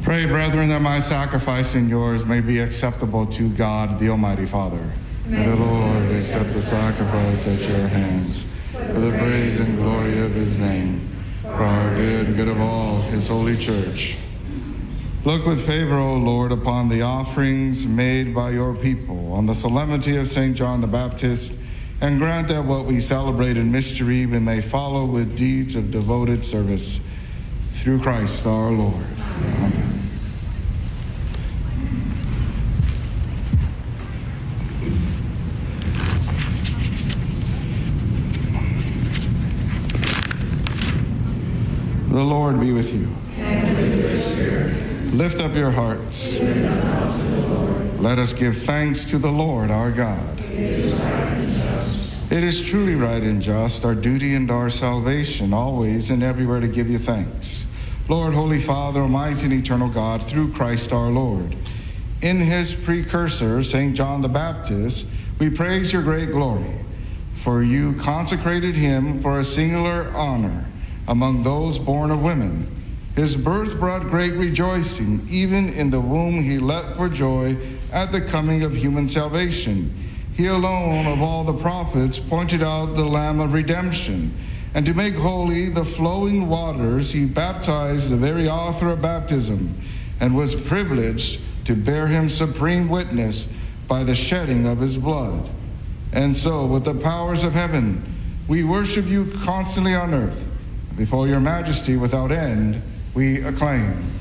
Pray, brethren, that my sacrifice and yours may be acceptable to God, the Almighty Father. May the Lord accept the sacrifice at your hands, for the praise and glory of his name, for our good and good of all his holy church. Look with favor, O Lord, upon the offerings made by your people on the solemnity of St. John the Baptist, and grant that what we celebrate in mystery we may follow with deeds of devoted service. Through Christ our Lord. Amen. The Lord be with you. And with your spirit. Lift up your hearts. Let us give thanks to the Lord our God. It is right and just. It is truly right and just, our duty and our salvation, always and everywhere to give you thanks. Lord, Holy Father, Almighty and eternal God, through Christ our Lord. In his precursor, St. John the Baptist, we praise your great glory. For you consecrated him for a singular honor among those born of women. His birth brought great rejoicing. Even in the womb he leapt for joy at the coming of human salvation. He alone of all the prophets pointed out the Lamb of redemption. And to make holy the flowing waters, he baptized the very author of baptism, and was privileged to bear him supreme witness by the shedding of his blood. And so, with the powers of heaven, we worship you constantly on earth. Before your majesty without end, we acclaim.